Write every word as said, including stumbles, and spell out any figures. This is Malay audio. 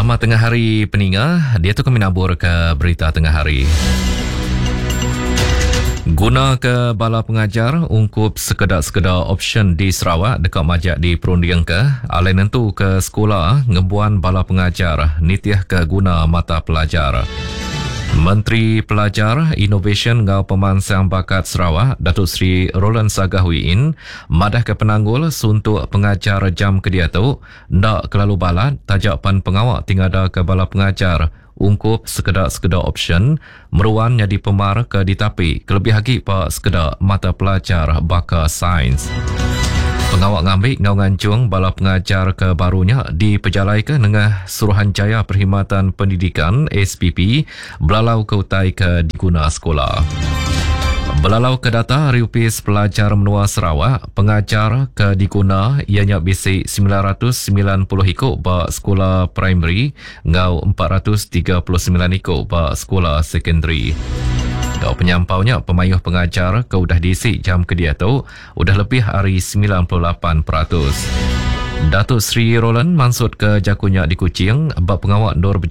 Selamat tengah hari peninga. Dia tu kami nabur ke berita tengah hari. Guna ke bala pengajar ungkup sekedar-sekedar option di Sarawak dekat majak di perunding ke alai nentu ke sekolah ngebuan bala pengajar nitiah ke guna mata pelajar. Menteri Pelajar, Innovation ngau Pemansang Bakat Sarawak, Datuk Seri Roland Sagahwiin, madah ke penanggul suntuk pengajar jam kedia tu, ndak kelalu balat, tajapan pengawak tingada ke bala pengajar, ungkup sekedar-sekedar option, meruan jadi pemar ke ditapi, kelebih lagi pak sekedar mata pelajar bakar sains. Pengawak ngambil ngau ngancung bala pengajar ke barunya diperjalaikan dengan Suruhanjaya Perkhidmatan Pendidikan S P P belalau ke utai ke diguna sekolah. Belalau ke data Riupis Pelajar Menua Sarawak, pengajar ke diguna ianya bisik sembilan ratus sembilan puluh ikut ba sekolah primary ngau empat ratus tiga puluh sembilan ikut ba sekolah secondary. Kau penyampaunya pemayuh pengajar ke udah diisi jam kedia tu udah lebih hari sembilan puluh lapan peratus. Datuk Seri Roland mansut ke jakunya di Kuching bab pengawak Nur